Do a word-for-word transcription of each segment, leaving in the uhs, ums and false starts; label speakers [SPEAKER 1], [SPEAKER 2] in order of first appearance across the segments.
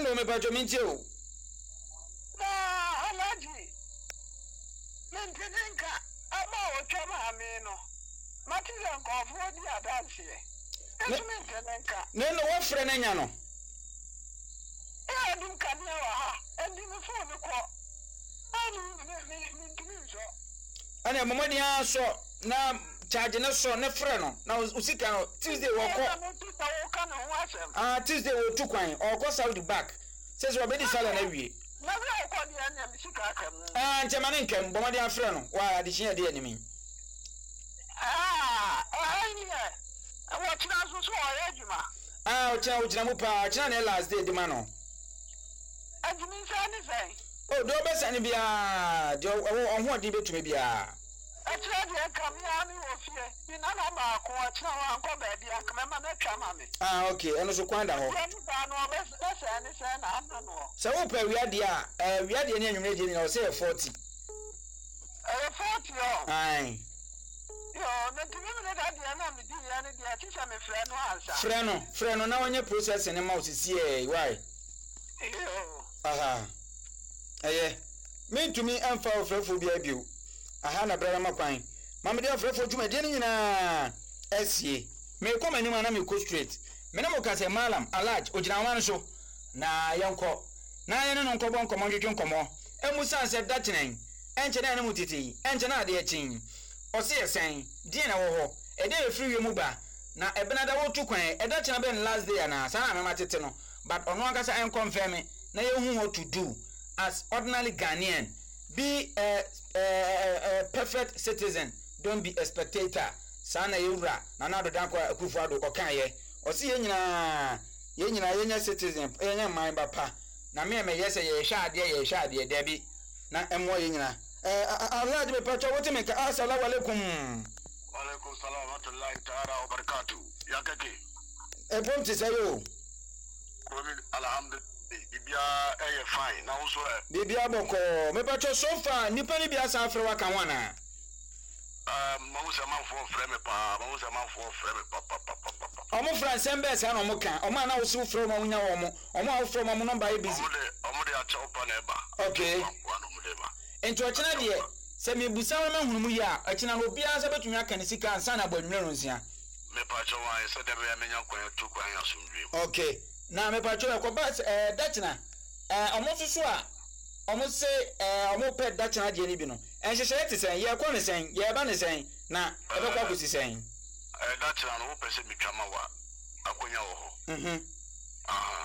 [SPEAKER 1] Mintio me pacho mintio.
[SPEAKER 2] Na alaji. Mentenenka ama o chama ameno. Matiza nkofo di adanse. Esu mentenenka.
[SPEAKER 1] Ne no wo frɛ na nya no.
[SPEAKER 2] E adum kania wa ha. Endi me phone ko. Anu me me me ntumi so.
[SPEAKER 1] Ana momodi a so na charge na so na frɛ no. Na usika no Tuesday wo ko. Ah Tuesday wo tu kwan. O ko Saudi back. Says we be di sala na wie.
[SPEAKER 2] Na we ko di anya me sika akam.
[SPEAKER 1] Ah nchema ne nkam bomodi a frɛ no. Wa de hia de animi.
[SPEAKER 2] Ah, ai ni e. Awo tina so so o yejuma.
[SPEAKER 1] Ah o tina o tina mu pa, tina na last day de ma no.
[SPEAKER 2] Adumi sa ni sai.
[SPEAKER 1] Oh, do be sa ni bia, do ohun odi betumi bia.
[SPEAKER 2] Atra de kam ya mi wo fie. Ni na na ma ko atra wa nko ba bia kam ma na twa ma me.
[SPEAKER 1] Ah okay, eno so kwanda ho.
[SPEAKER 2] Ni ba no be be sa ni sa na amna no.
[SPEAKER 1] Se wo pa wiade a, eh wiade ni anwumre je ni o say forty.
[SPEAKER 2] Eh forty yo.
[SPEAKER 1] Ai.
[SPEAKER 2] Yo, na tumi me da dia na me di ya ni dia tisha me frɛ no ansa.
[SPEAKER 1] Frɛ no, frɛ no na onye process ni ma osisi eh, why?
[SPEAKER 2] Yo.
[SPEAKER 1] Aha. Eye. Me tumi amfa ofrefo bia bio. Aha na brara makwan. Mama dia ofrefo dwuma de ni nyina esie. Me ko mani ma na me ko straight. Me na mo ka se malam alaj ogina wan so na yanko. Na yene no nkobo nkomo ndwetwe nkomo. Emu san se dachenen. Enche na na mutiti. Enche na ade echin. Ose yesen. Die na wo ho. Ede efiri we mu ba. Na ebenada wo tu kwan. Eda chena ben last day na sana na matete no. But ono akasa en confirm na ye hu what to do as ordinary Ghanaian. Be a, a, a perfect citizen. Don't be a spectator. Sana yura na na do dan ko akufo ado okan ye. Ose ye nyina ye nyina ye nya citizen. Ye nya man ba pa. Na me me yese ye hwa ade ye hwa ade de bi. Na emo ye nyina. Eh Allah de pacha wote me ka assalamu alaikum.
[SPEAKER 2] Wa alaikum salam wa rahmatullahi ta'ala wa barakatuh. Ya kake.
[SPEAKER 1] E bom ti sayo.
[SPEAKER 2] Alhamdulillah. Bibia eh fine. Na so eh.
[SPEAKER 1] Bibia boko. Me pacha so far nipa ni bia sa afre wa kan wana.
[SPEAKER 2] Um, Mausa manfo frame pa, Mausa manfo frame pa pa pa pa pa.
[SPEAKER 1] Omo Fransen be sa no mo kan. Omo na wo si frame mo nya wo mo. Omo wo frame mo number e busy.
[SPEAKER 2] Omo de, omo de acha opa na eba.
[SPEAKER 1] Okay. Enti o chena de se me busa ma hunu mu ya, a chena no bia sa betumi aka ne sika ansa na gbanwere ronsia.
[SPEAKER 2] Me pa cho wan se de be menya kwan tu kwan asumdwe.
[SPEAKER 1] Okay. Na me pa cho ko ba eh da chena. Eh omo susu a omo se eh omo pe da chena de ni bi no. En hyehyɛ te sen ye ko ne sen ye ba ne sen na e be kwa kusi sen.
[SPEAKER 2] Eh da chena no pe se mitwama wa akonya wo ho.
[SPEAKER 1] Mhm.
[SPEAKER 2] Ah.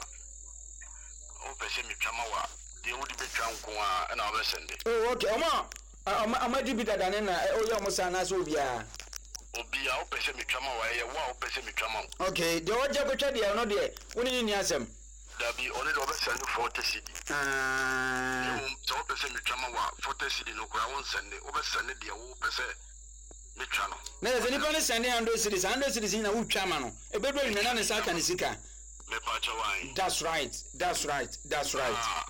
[SPEAKER 2] O pe se mitwama wa de wodi betwa nko a na obe sende.
[SPEAKER 1] Oh okay. Omo omo amadi bi dada ne na o ye omo sa na so bia.
[SPEAKER 2] Obi a o pe se mitwama wa ye wa o pe se mitwama.
[SPEAKER 1] Okay, de o je betwa de no de woni ni asem.
[SPEAKER 2] Dabi only the obe sende forty C D.
[SPEAKER 1] Ah.
[SPEAKER 2] So o pe se mitwama wa forty C D no kwa won sende obe sende de o pe se mitwa no.
[SPEAKER 1] Na ze nipa ne sende one hundred cedis, one hundred cedis na wo twa ma no. E bedo ni na ne saka ne sika.
[SPEAKER 2] Me pa cho wan.
[SPEAKER 1] That's right. That's right. That's right.
[SPEAKER 2] Ah.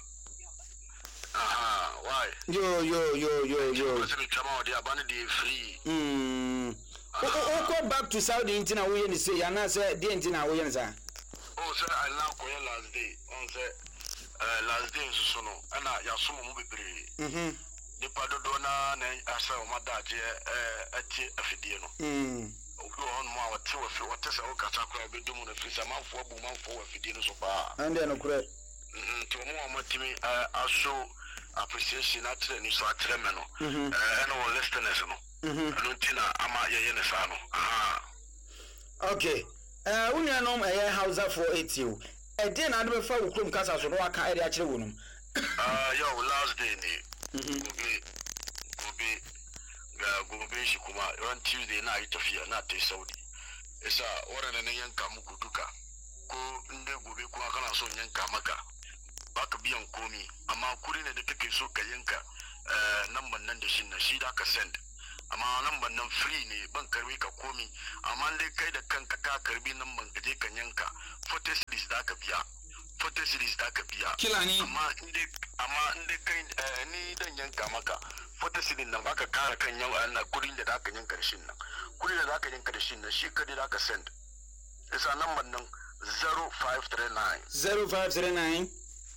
[SPEAKER 2] Aha, why?
[SPEAKER 1] Yo yo yo yo yo.
[SPEAKER 2] Because me chama odi abane dey free.
[SPEAKER 1] Mm. O o go back to Saudi intina wo ye ni say na say dey intina wo ye ni sa.
[SPEAKER 2] Oh, sir, I now go last day. On say uh last day so no. Ana ya somo mo bebre.
[SPEAKER 1] Mhm.
[SPEAKER 2] Ni padodo na na asa o madaje eh ati afidie no.
[SPEAKER 1] Mm.
[SPEAKER 2] Obi on mo a wote wo fi wote se wo kasa kwa be dum no fi sa manfo abu manfo afidie no so ba.
[SPEAKER 1] Ande no kure.
[SPEAKER 2] Mhm. To mo mo timi eh aso appreciation atre ni so atre me no. Eh no listeners no.
[SPEAKER 1] Mhm.
[SPEAKER 2] Ano tina ama ye ye ne sa no. Aha.
[SPEAKER 1] Okay. Eh unya no eh Hausa for eighty o. E dey na do fa wo krom kasa so no aka e dey akire wo num.
[SPEAKER 2] Ah yo last day ni. Mhm. Gobe gobe ga gobe shi kuma on Tuesday na yi tafiya na tai Saudi. Isa warana ne yanka muku duka. Ko inde gobe kuma kana so yanka maka. Baka biyan komi amma kuri ne da kake so ka yanka eh number nan da shin na shi da ka send amma number nan free ne ban karbi ka komi amma dai kai da kanka ka karbi number ka je ka yanka forty cedis da ka biya forty cedis da ka biya
[SPEAKER 1] Kila ni
[SPEAKER 2] amma inde amma inde kai ni dan yanka maka forty cedis nan baka kara kan yan kudin da da ka yanka shin nan kudin da da ka yanka shin nan shi ka da ka send isa number nan zero five three nine
[SPEAKER 1] zero five three nine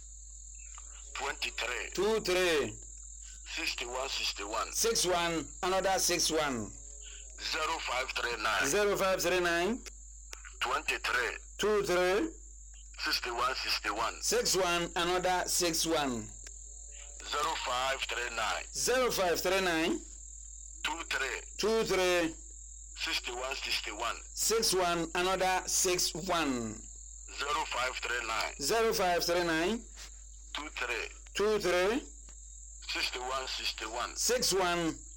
[SPEAKER 2] twenty-three,
[SPEAKER 1] two three,
[SPEAKER 2] sixty-one, sixty-one,
[SPEAKER 1] six one, another six one,
[SPEAKER 2] zero five three nine,
[SPEAKER 1] zero five three nine,
[SPEAKER 2] twenty-three,
[SPEAKER 1] two three,
[SPEAKER 2] sixty-one, sixty-one,
[SPEAKER 1] six one, another six one,
[SPEAKER 2] zero five three nine,
[SPEAKER 1] zero five three nine,
[SPEAKER 2] two three,
[SPEAKER 1] two three,
[SPEAKER 2] sixty-one, sixty-one,
[SPEAKER 1] six one, another six one,
[SPEAKER 2] zero five three nine,
[SPEAKER 1] zero five three nine,
[SPEAKER 2] two three,
[SPEAKER 1] two three,
[SPEAKER 2] sixty-one, sixty-one,
[SPEAKER 1] six one,